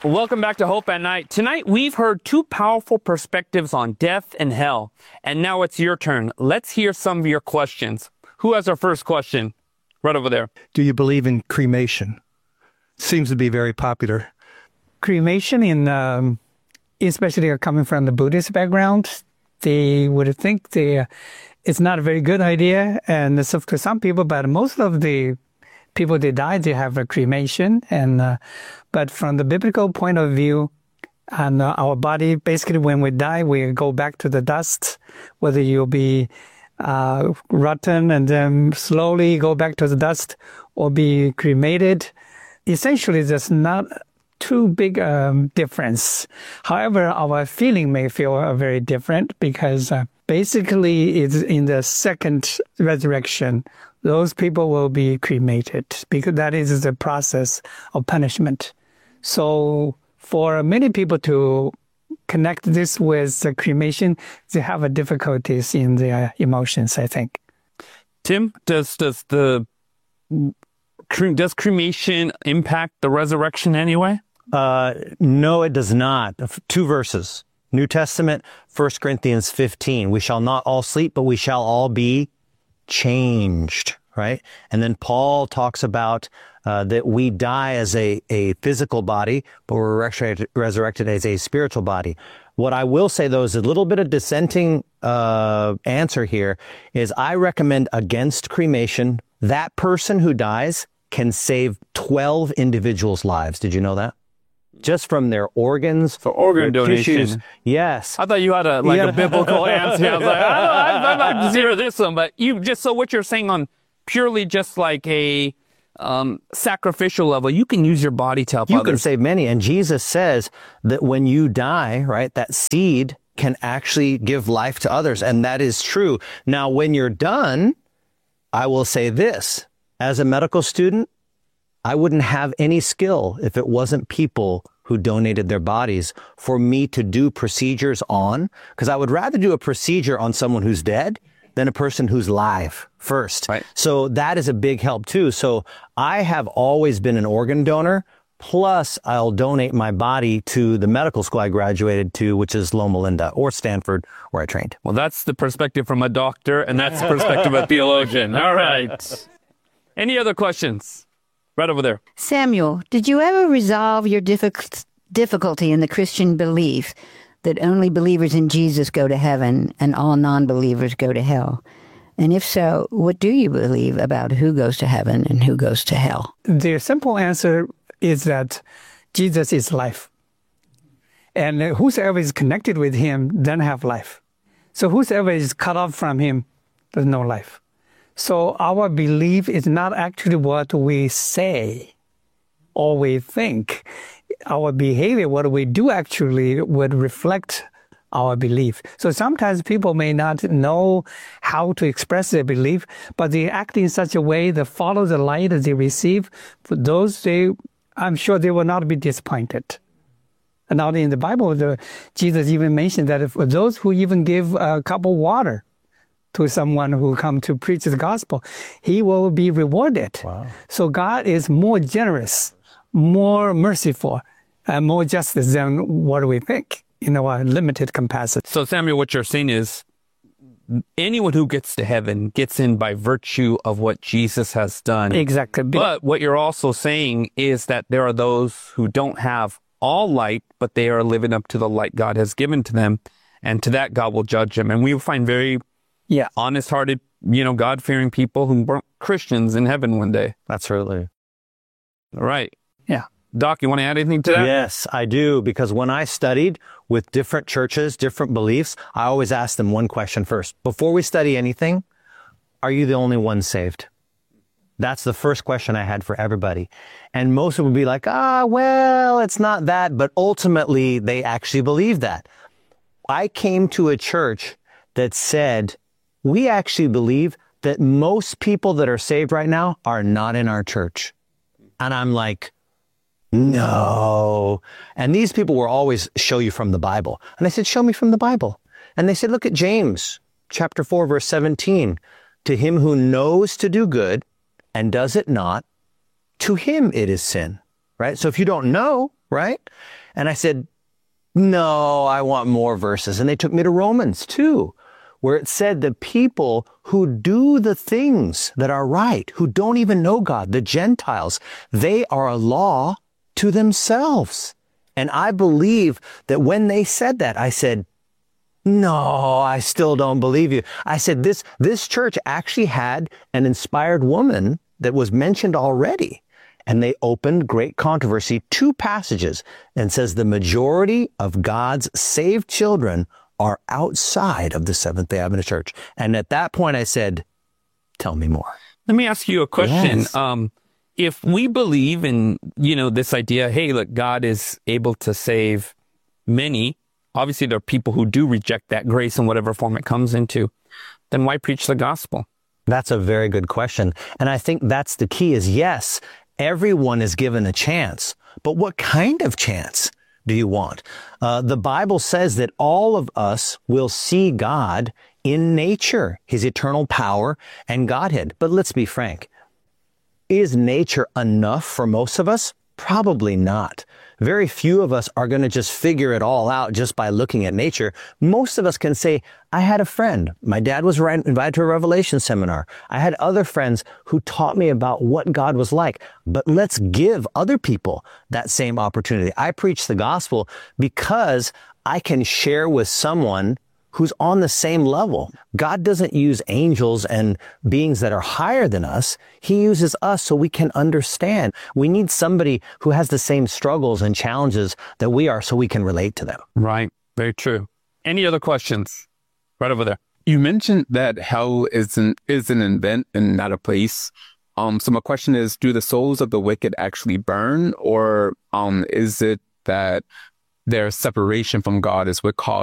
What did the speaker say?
Welcome back to Hope at Night. Tonight, we've heard two powerful perspectives on death and hell. And now it's your turn. Let's hear some of your questions. Who has our first question? Right over there. Do you believe in cremation? Seems to be very popular. Cremation, especially coming from the Buddhist background, they would think it's not a very good idea. And so to some people, but most of the people that die, they have a cremation. But from the biblical point of view, and our body, basically when we die, we go back to the dust, whether you'll be rotten and then slowly go back to the dust or be cremated. Essentially, there's not too big difference. However, our feeling may feel very different because basically it's in the second resurrection, those people will be cremated because that is the process of punishment. So for many people to connect this with the cremation, they have difficulties in their emotions, I think. Tim, does cremation impact the resurrection anyway? No, it does not. Two verses. New Testament, 1 Corinthians 15. We shall not all sleep, but we shall all be changed, right? And then Paul talks about that we die as a physical body, but we're resurrected as a spiritual body. What I will say, though, is a little bit of dissenting answer here is I recommend against cremation. That person who dies can save 12 individuals' lives. Did you know that? Just from their organs. For organ donation. Tissues. Yes. I thought you had a biblical answer. I was like, I'm not to zero this one, but so what you're saying on purely just like a sacrificial level, you can use your body to help others. You can save many. And Jesus says that when you die, right, that seed can actually give life to others. And that is true. Now, when you're done, I will say this. As a medical student, I wouldn't have any skill if it wasn't people who donated their bodies for me to do procedures on, because I would rather do a procedure on someone who's dead than a person who's live first. Right. So that is a big help too. So I have always been an organ donor. Plus, I'll donate my body to the medical school I graduated to, which is Loma Linda or Stanford, where I trained. Well, that's the perspective from a doctor, and that's the perspective of a theologian. All right. Any other questions? Right over there. Samuel, did you ever resolve your difficulty in the Christian belief that only believers in Jesus go to heaven and all non-believers go to hell? And if so, what do you believe about who goes to heaven and who goes to hell? The simple answer is that Jesus is life. And whosoever is connected with him then have life. So whosoever is cut off from him, there's no life. So our belief is not actually what we say or we think. Our behavior, what we do actually would reflect our belief. So sometimes people may not know how to express their belief, but they act in such a way that follow the light that they receive. For those, I'm sure they will not be disappointed. And now in the Bible, Jesus even mentioned that for those who even give a cup of water to someone who come to preach the gospel, he will be rewarded. Wow. So God is more generous, more merciful, and more justice than what we think in our limited capacity. So, Samuel, what you're saying is anyone who gets to heaven gets in by virtue of what Jesus has done. Exactly. But what you're also saying is that there are those who don't have all light, but they are living up to the light God has given to them. And to that, God will judge them. And we will find very honest-hearted, God-fearing people who weren't Christians in heaven one day. Absolutely. All right. Yeah. Doc, you want to add anything to that? Yes, I do. Because when I studied with different churches, different beliefs, I always ask them one question first. Before we study anything, are you the only one saved? That's the first question I had for everybody. And most would be like, well, it's not that. But ultimately, they actually believe that. I came to a church that said, we actually believe that most people that are saved right now are not in our church. And I'm like, no. And these people will always show you from the Bible. And I said, show me from the Bible. And they said, look at James chapter 4, verse 17. To him who knows to do good and does it not, to him it is sin. right? So if you don't know, right? And I said, no, I want more verses. And they took me to Romans 2, where it said the people who do the things that are right, who don't even know God, the Gentiles, they are a law to themselves. And I believe that when they said that, I said, no, I still don't believe you. I said, this church actually had an inspired woman that was mentioned already. And they opened great controversy, 2 passages, and says the majority of God's saved children are outside of the Seventh-day Adventist Church. And at that point, I said, tell me more. Let me ask you a question. Yes. If we believe in, this idea, hey, look, God is able to save many, obviously there are people who do reject that grace in whatever form it comes into, then why preach the gospel? That's a very good question. And I think that's the key is, yes, everyone is given a chance, but what kind of chance do you want? The Bible says that all of us will see God in nature, his eternal power and Godhead. But let's be frank. Is nature enough for most of us? Probably not. Very few of us are going to just figure it all out just by looking at nature. Most of us can say, I had a friend. My dad was invited to a Revelation seminar. I had other friends who taught me about what God was like. But let's give other people that same opportunity. I preach the gospel because I can share with someone who's on the same level. God doesn't use angels and beings that are higher than us. He uses us so we can understand. We need somebody who has the same struggles and challenges that we are so we can relate to them. Right. Very true. Any other questions? Right over there. You mentioned that hell is an event and not a place. So my question is, do the souls of the wicked actually burn, or is it that their separation from God is what caused